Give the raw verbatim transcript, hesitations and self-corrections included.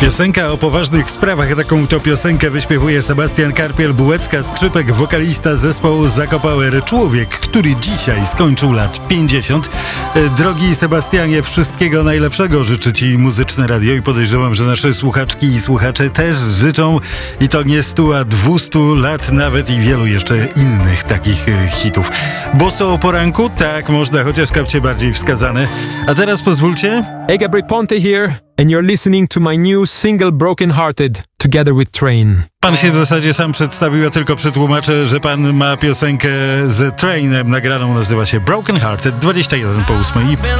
Piosenka o poważnych sprawach. Taką to piosenkę wyśpiewuje Sebastian Karpiel-Bułecka, skrzypek, wokalista zespołu Zakopower. Człowiek, który dzisiaj skończył lat pięćdziesiąt. Drogi Sebastianie, wszystkiego najlepszego życzy Ci Muzyczne Radio i podejrzewam, że nasze słuchaczki i słuchacze też życzą, i to nie stu, a dwustu lat nawet i wielu jeszcze innych takich hitów. Boso o poranku? Tak, można, chociaż kapcie bardziej wskazane. A teraz pozwólcie... Hey, Gabry Ponte here, and you're listening to my new single Broken Hearted, together with Train. Pan się w zasadzie sam przedstawił, ja tylko przetłumaczę, że pan ma piosenkę z Trainem nagraną, nazywa się Broken Hearted, dwadzieścia jeden po ósmej.